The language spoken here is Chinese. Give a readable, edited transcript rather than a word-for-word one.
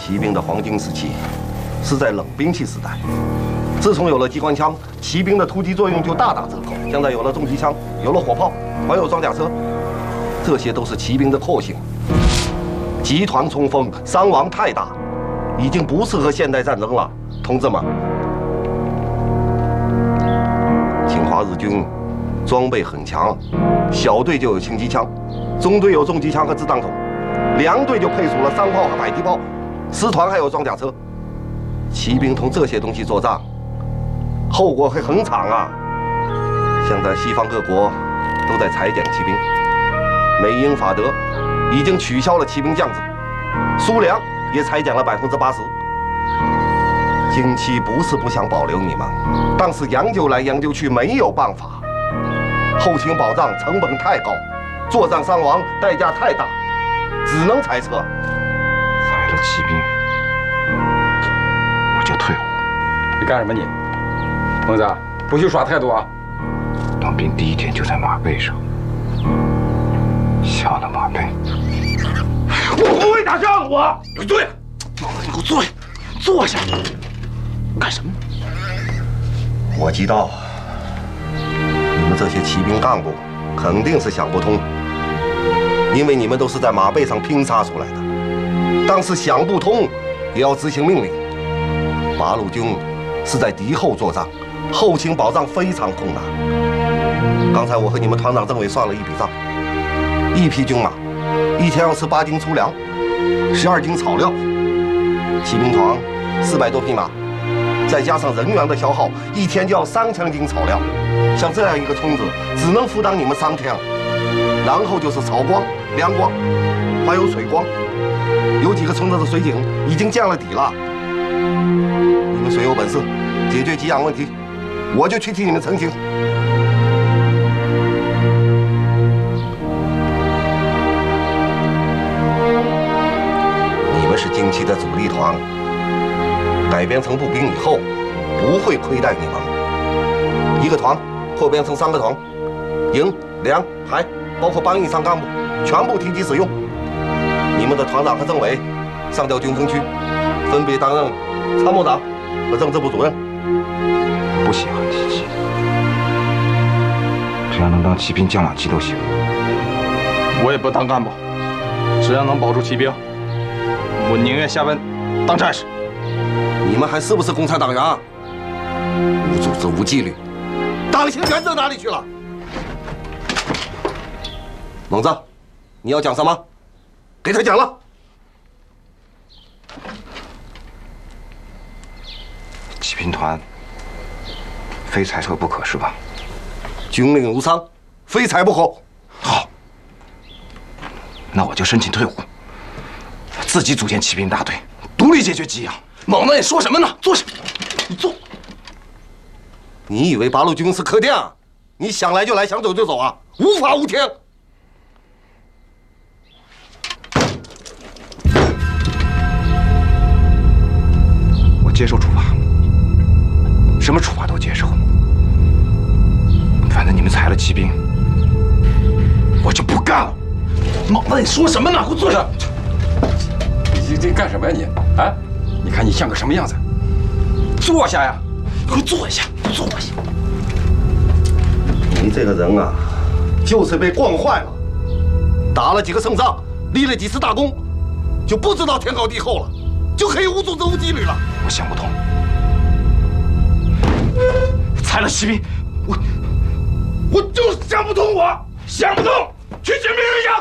骑兵的黄金时期是在冷兵器时代。自从有了机关枪，骑兵的突击作用就大打折扣。现在有了重机枪，有了火炮，还有装甲车，这些都是骑兵的克星。集团冲锋，伤亡太大，已经不适合现代战争了，同志们。侵华日军装备很强，小队就有轻机枪，中队有重机枪和子弹筒，两队就配属了山炮和迫击炮，师团还有装甲车。骑兵同这些东西作战，后果会很惨啊！现在西方各国都在裁减骑兵，美英法德已经取消了骑兵降职，苏联也裁减了80%。京七不是不想保留你们，但是研究来研究去没有办法，后勤保障成本太高，作战伤亡代价太大，只能裁撤。 裁了骑兵，我就退伍。 你干什么你？蒙子，不许耍态度啊！ 当兵第一天就在马背上，下了马背。 我不会打仗，我。 你给我坐下！你给我坐下！坐下！干什么？ 我知道，你们这些骑兵干部肯定是想不通，因为你们都是在马背上拼杀出来的。但是想不通，也要执行命令。八路军是在敌后作战，后勤保障非常困难。刚才我和你们团长政委算了一笔账，一批军马一天要吃8斤粗粮，12斤草料，骑兵团400多匹马，再加上人员的消耗，一天就要3000斤草料。像这样一个村子，只能负担你们3天，然后就是草光、粮光，还有水光。有几个村子的水井已经见了底了。你们谁有本事解决给养问题，我就去替你们澄清。你们是京七的主力团，改编成步兵以后，不会亏待你们。一个团扩编成3个团，营、连、排，包括班以上干部，全部提级使用。你们的团长和政委上调军分区，分别担任参谋长和政治部主任。 不喜欢提级，只要能当骑兵将2级都行。 我也不当干部，只要能保住骑兵，我宁愿下班当战士。 你们还是不是共产党员啊？无组织无纪律，党性原则哪里去了？猛子，你要讲什么？给他讲了。 骑兵团非裁撤不可是吧？ 军令如山，非裁不可。 好，那我就申请退伍，自己组建骑兵大队，独立解决给养。猛子，你说什么呢？坐下，你坐。 你以为八路军是客店啊？你想来就来，想走就走啊？无法无天。 我接受处罚，什么处罚都接受。反正你们裁了骑兵，我就不干了。猛子，你说什么呢？给我坐下。 你干什么呀你？啊？你看你像个什么样子？坐下呀！ 给我坐下，坐下。 你这个人啊，就是被惯坏了，打了几个胜仗，立了几次大功，就不知道天高地厚了，就可以无组织无纪律了。 我想不通，裁了骑兵，我就是想不通，我想不通，去请命令下。